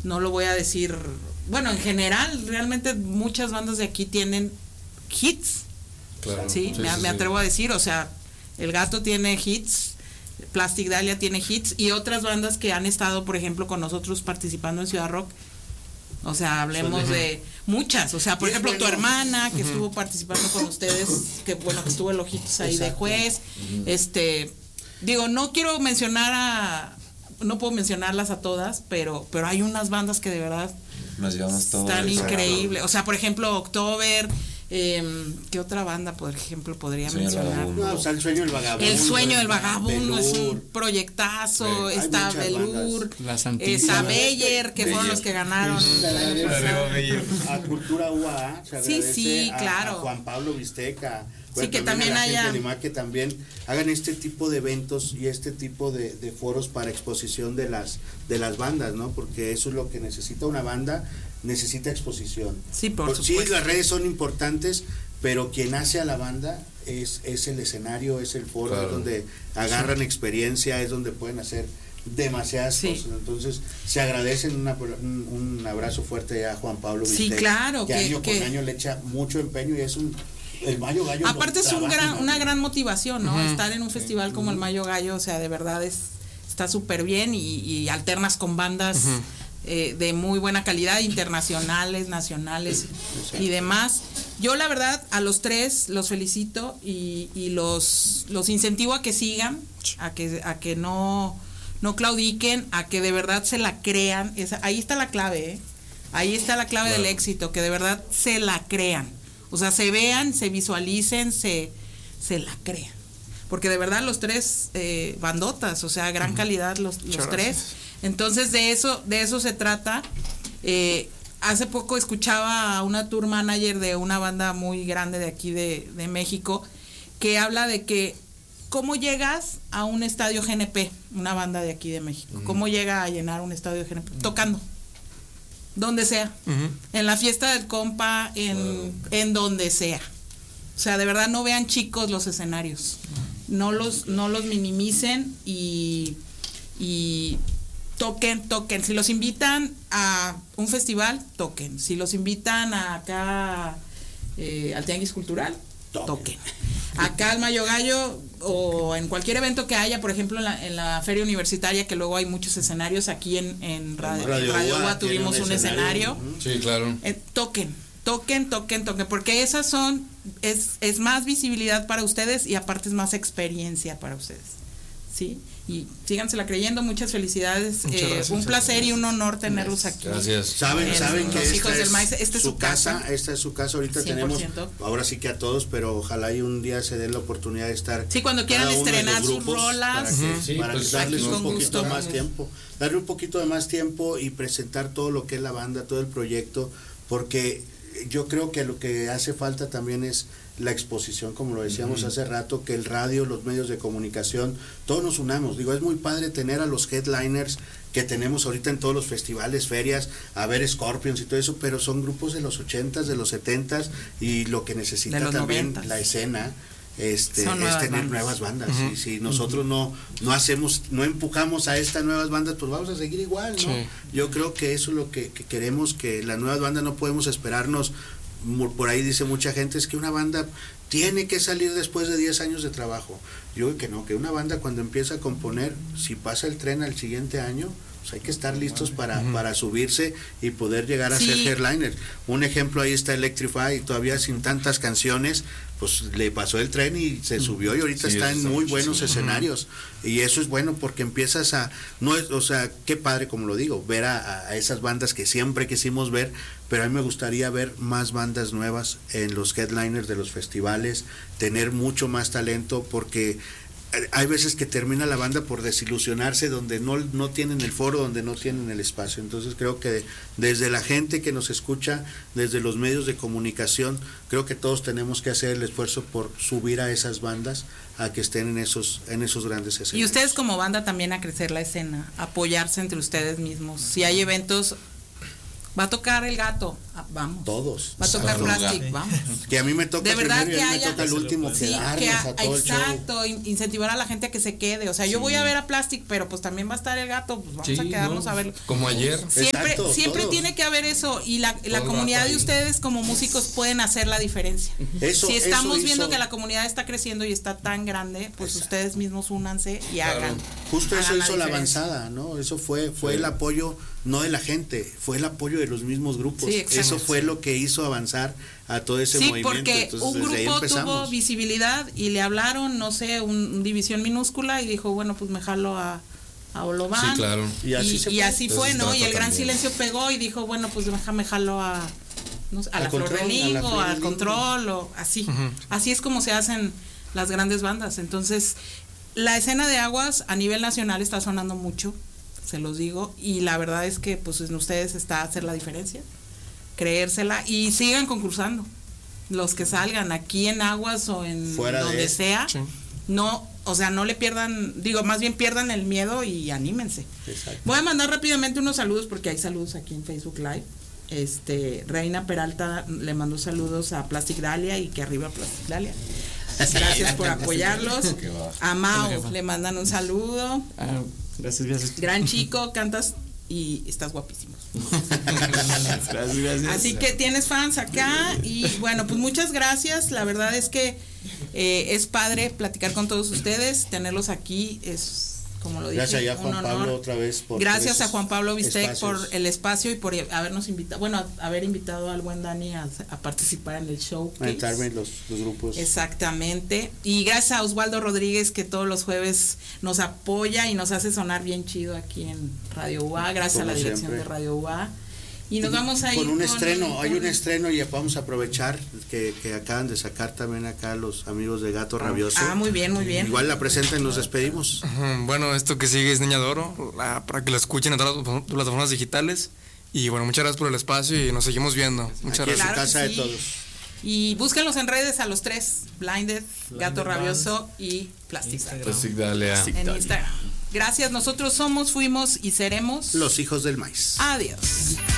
no lo voy a decir, bueno, en general, realmente muchas bandas de aquí tienen hits, claro. ¿sí? Me atrevo a decir, o sea, El Gato tiene hits, Plastic Dahlia tiene hits, y otras bandas que han estado, por ejemplo, con nosotros participando en Ciudad Rock, o sea, hablemos de muchas, o sea, por ejemplo, Tu Hermana, que estuvo participando con ustedes, que bueno, que estuvo el Ojitos ahí de juez, digo, no puedo mencionarlas a todas, pero hay unas bandas que de verdad están increíbles, o sea, por ejemplo, October, ¿qué otra banda, por ejemplo, podría mencionar? No, o sea, El Sueño del Vagabundo. El Sueño del Vagabundo es un proyectazo, está Belur, está Beyer, que fueron los que ganaron. A Cultura UA, se agradece claro. A Juan Pablo Visteca. Bueno, sí, que también haya que también hagan este tipo de eventos y este tipo de foros para exposición de las bandas, ¿no? Porque eso es lo que necesita una banda, necesita exposición. Sí, por supuesto. Sí, las redes son importantes, pero quien hace a la banda es el escenario, es el foro, claro. Es donde agarran experiencia, es donde pueden hacer demasiadas cosas. Entonces se agradecen un abrazo fuerte a Juan Pablo Visteca, sí, claro, que año con año le echa mucho empeño y es el Mayo Gallo. Aparte es una gran motivación, ¿no? Estar en un festival como el Mayo Gallo, o sea, de verdad está súper bien y alternas con bandas de muy buena calidad, internacionales, nacionales y demás. Yo la verdad a los tres los felicito y los incentivo a que sigan, a que no claudiquen, a que de verdad se la crean. Ahí está la clave, ahí está la clave del éxito, que de verdad se la crean. O sea, se vean, se visualicen, se la crean. Porque de verdad los tres bandotas, o sea, gran calidad los tres. Entonces de eso se trata. Hace poco escuchaba a una tour manager de una banda muy grande de aquí de México, que habla de que cómo llegas a un estadio GNP, una banda de aquí de México, cómo llega a llenar un estadio GNP, tocando. Donde sea, en la fiesta del compa, en donde sea. O sea, de verdad no vean chicos los escenarios, no los minimicen y toquen. Si los invitan a un festival, toquen. Si los invitan acá al Tianguis Cultural, toquen. Acá al Mayo Gallo o en cualquier evento que haya, por ejemplo en la feria universitaria, que luego hay muchos escenarios, aquí en Radio UA tuvimos un escenario. Sí, claro. Toquen, porque esas es más visibilidad para ustedes y aparte es más experiencia para ustedes, ¿sí? Y sígansela creyendo, muchas felicidades, gracias, un placer y un honor tenerlos aquí. Gracias. Saben que los hijos del maíz, esta es su casa. Esta es su casa, ahorita 100%. Tenemos, ahora sí que a todos, pero ojalá y un día se den la oportunidad de estar. Sí, cuando quieran estrenar sus rolas. Para darles un poquito de más tiempo. Darle un poquito de más tiempo y presentar todo lo que es la banda, todo el proyecto, porque yo creo que lo que hace falta también es la exposición, como lo decíamos hace rato, que el radio, los medios de comunicación, todos nos unamos. Digo, es muy padre tener a los headliners que tenemos ahorita en todos los festivales, ferias, a ver Scorpions y todo eso, pero son grupos de los 80s, de los 70s, y lo que necesita también 90s. La escena es tener nuevas bandas. Y si nosotros no empujamos a estas nuevas bandas, pues vamos a seguir igual, ¿no? Sí. Yo creo que eso es lo que queremos, que las nuevas bandas no podemos esperarnos. Por ahí dice mucha gente, es que una banda tiene que salir después de 10 años de trabajo. Yo creo que no, que una banda cuando empieza a componer, si pasa el tren al siguiente año, pues hay que estar listos para subirse y poder llegar a ser headliner. Un ejemplo ahí está Electrify, todavía sin tantas canciones, pues le pasó el tren y se subió y ahorita está en muy buenos escenarios. Y eso es bueno porque empiezas qué padre, como lo digo, ver a esas bandas que siempre quisimos ver, pero a mí me gustaría ver más bandas nuevas en los headliners de los festivales, tener mucho más talento, porque hay veces que termina la banda por desilusionarse donde no tienen el foro, donde no tienen el espacio. Entonces creo que desde la gente que nos escucha, desde los medios de comunicación, creo que todos tenemos que hacer el esfuerzo por subir a esas bandas a que estén en esos grandes escenarios. Y ustedes como banda también a crecer la escena, apoyarse entre ustedes mismos. Si hay eventos, Va a tocar El Gato, vamos. Todos. Va a tocar Plastic, vamos. Que a mí me toca de verdad primero y a mí me toca el último, sí, quedarnos a todo exacto, el show. incentivar a la gente a que se quede. O sea, yo voy a ver a Plastic, pero pues también va a estar El Gato, pues vamos a quedarnos a verlo. Como ayer. Siempre tiene que haber eso, y la comunidad de ustedes como músicos pueden hacer la diferencia. Si estamos viendo que la comunidad está creciendo y está tan grande, pues ustedes mismos únanse y hagan. Justo eso hizo la avanzada, ¿no? Eso fue el apoyo, no de la gente, fue el apoyo de los mismos grupos. Sí, eso fue lo que hizo avanzar a todo ese movimiento. Sí, porque entonces, un grupo tuvo visibilidad y le hablaron, no sé, un división minúscula y dijo, bueno, pues me jalo a Olobán. Sí, claro. Y así fue, ¿no? Y el Gran Silencio pegó y dijo, bueno, pues déjame jalo a la Flor de Ligo, al Control, o así. Así es como se hacen las grandes bandas. Entonces, la escena de Aguas a nivel nacional está sonando mucho, se los digo, y la verdad es que pues en ustedes está hacer la diferencia, creérsela, y sigan concursando, los que salgan aquí en Aguas o en fuera donde sea, sí. No, o sea, no le pierdan, más bien pierdan el miedo y anímense. Exacto. Voy a mandar rápidamente unos saludos porque hay saludos aquí en Facebook Live. Reina Peralta le mandó saludos a Plastic Dalia y que arriba Plastic Dalia. Gracias por apoyarlos. A Mao le mandan un saludo. Gracias. Gran chico, cantas y estás guapísimo. Gracias. Así que tienes fans acá y bueno, pues muchas gracias. La verdad es que es padre platicar con todos ustedes, tenerlos aquí es, como lo dije, gracias a Juan Pablo otra vez gracias a Juan Pablo Bistec por el espacio y por habernos invitado, haber invitado al buen Dani a participar en el show. A entrarme en los grupos. Exactamente. Y gracias a Osvaldo Rodríguez que todos los jueves nos apoya y nos hace sonar bien chido aquí en Radio UA. Gracias a la dirección de Radio UA. Y nos vamos a ir con un estreno, hay un estreno y vamos a aprovechar que acaban de sacar también acá los amigos de Gato Rabioso. Muy bien. Igual la presentan y nos despedimos. Bueno, esto que sigue es Niña de Oro, para que la escuchen en todas las plataformas digitales. Y bueno, muchas gracias por el espacio y nos seguimos viendo. Muchas gracias. En su casa de todos. Y búsquenlos en redes a los tres, Blinded, Gato Rabioso y Plastic Dalia. En Instagram. Gracias, nosotros fuimos y seremos los hijos del maíz. Adiós.